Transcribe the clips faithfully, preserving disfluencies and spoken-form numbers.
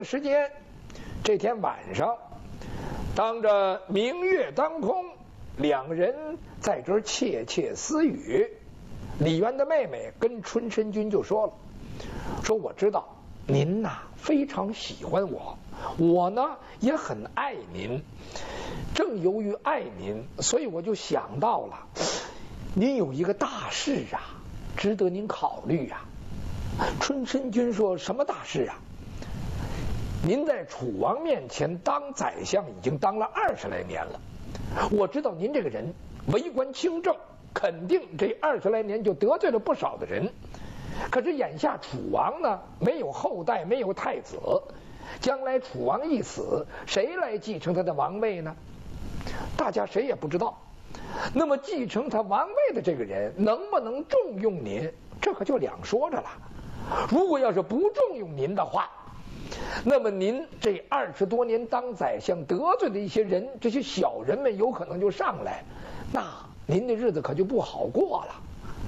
时间，这天晚上，当着明月当空，两人在这儿窃窃私语。李渊的妹妹跟春申君就说了：“说我知道您呐非常喜欢我，我呢也很爱您。正由于爱您，所以我就想到了，您有一个大事啊，值得您考虑啊。”春申君说：“什么大事啊？”您在楚王面前当宰相已经当了二十来年了，我知道您这个人为官清正，肯定这二十来年就得罪了不少的人。可是眼下楚王呢没有后代，没有太子，将来楚王一死，谁来继承他的王位呢？大家谁也不知道。那么继承他王位的这个人能不能重用您，这可就两说着了。如果要是不重用您的话，那么您这二十多年当宰相得罪的一些人，这些小人们有可能就上来，那您的日子可就不好过了。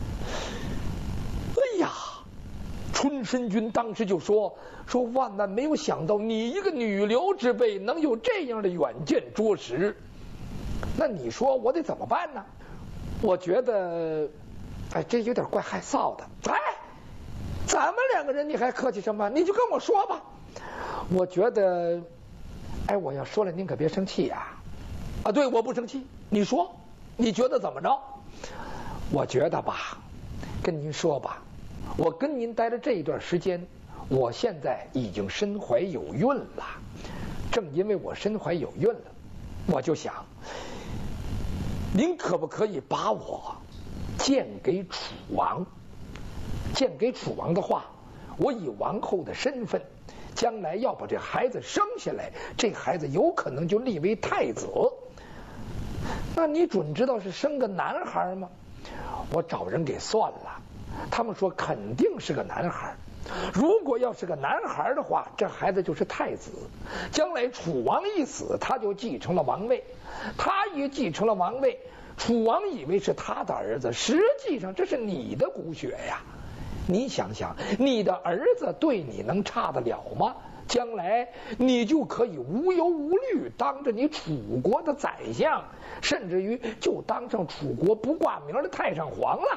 哎呀，春申君当时就说说万万没有想到你一个女流之辈能有这样的远见卓识，那你说我得怎么办呢？我觉得哎，这有点怪害臊的。哎，咱们两个人你还客气什么？你就跟我说吧。我觉得，哎，我要说了您可别生气呀。啊，对，我不生气。你说，你觉得怎么着？我觉得吧，跟您说吧，我跟您待的这一段时间，我现在已经身怀有孕了。正因为我身怀有孕了，我就想，您可不可以把我荐给楚王？荐给楚王的话，我以王后的身份，将来要把这孩子生下来，这孩子有可能就立为太子。那你准知道是生个男孩吗？我找人给算了，他们说肯定是个男孩。如果要是个男孩的话，这孩子就是太子，将来楚王一死，他就继承了王位。他一继承了王位，楚王以为是他的儿子，实际上这是你的骨血呀。你想想，你的儿子对你能差得了吗？将来你就可以无忧无虑当着你楚国的宰相，甚至于就当上楚国不挂名的太上皇了。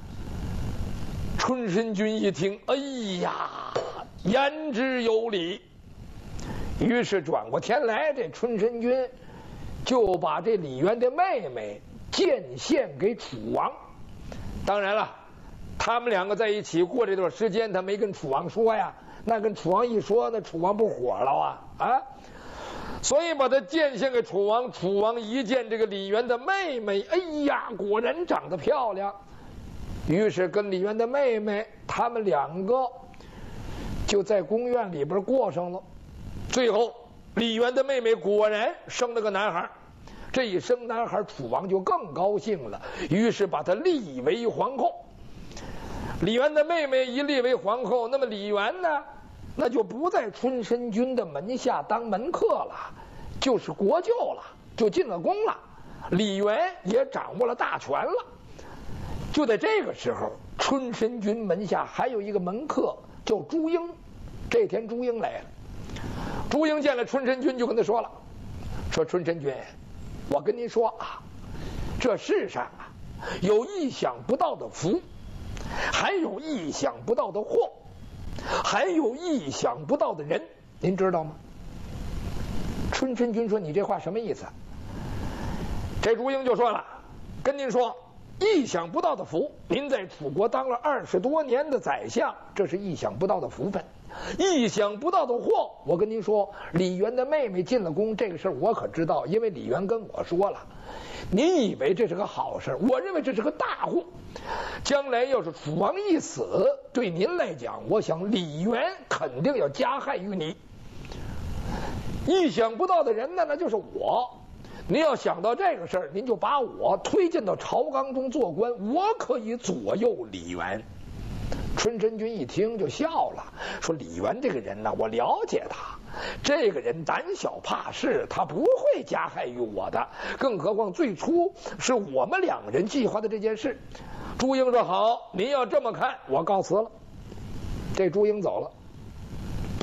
春申君一听，哎呀，言之有理。于是转过天来，这春申君就把这李渊的妹妹荐献给楚王。当然了，他们两个在一起过这段时间，他没跟楚王说呀，那跟楚王一说，那楚王不火了啊啊！所以把他荐献给楚王。楚王一见这个李渊的妹妹，哎呀，果然长得漂亮，于是跟李渊的妹妹他们两个就在宫院里边过上了。最后李渊的妹妹果然生了个男孩，这一生男孩，楚王就更高兴了，于是把他立为皇后。李渊的妹妹一立为皇后，那么李渊呢，那就不在春申君的门下当门客了，就是国舅了，就进了宫了。李渊也掌握了大权了。就在这个时候，春申君门下还有一个门客叫朱英。这天朱英来了，朱英见了春申君就跟他说了，说春申君，我跟您说啊，这世上啊有意想不到的福，还有意想不到的祸，还有意想不到的人，您知道吗？春申君说，你这话什么意思？这朱英就说了，跟您说，意想不到的福，您在楚国当了二十多年的宰相，这是意想不到的福分。意想不到的祸，我跟您说，李渊的妹妹进了宫，这个事儿我可知道，因为李渊跟我说了。您以为这是个好事，我认为这是个大祸。将来要是楚王一死，对您来讲，我想李渊肯定要加害于你。意想不到的人呢，那就是我。您要想到这个事儿，您就把我推荐到朝纲中做官，我可以左右李渊。春申君一听就笑了，说李渊这个人呢，我了解他，这个人胆小怕事，他不会加害于我的，更何况最初是我们两个人计划的这件事。朱英说好，您要这么看，我告辞了。这朱英走了，不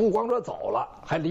不光说走了，还离。